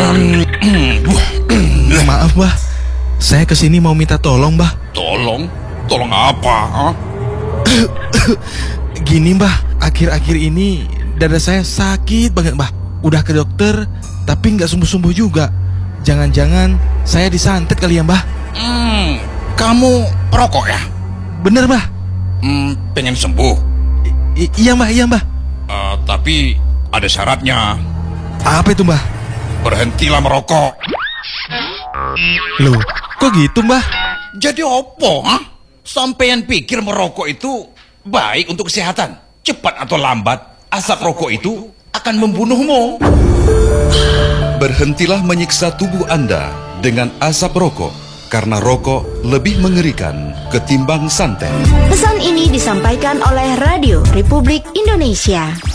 Maaf, Mbah. Saya kesini mau minta tolong, Mbah. Tolong? Tolong apa? Huh? Gini, Mbah. Akhir-akhir ini dada saya sakit banget, Mbah. Udah ke dokter, tapi nggak sembuh-sembuh juga. Jangan-jangan saya disantet kali ya, Mbah? Kamu perokok ya? Bener, Mbah. Pengen sembuh? Iya, Mbah. Iya, Mbah. Tapi ada syaratnya. Apa itu, Mbah? Berhentilah merokok. Loh, kok gitu, Mbah? Jadi opo, ha? Sampean pikir merokok itu baik untuk kesehatan? Cepat atau lambat, asap rokok itu akan membunuhmu. Berhentilah menyiksa tubuh Anda dengan asap rokok, karena rokok lebih mengerikan ketimbang santet. Pesan ini disampaikan oleh Radio Republik Indonesia.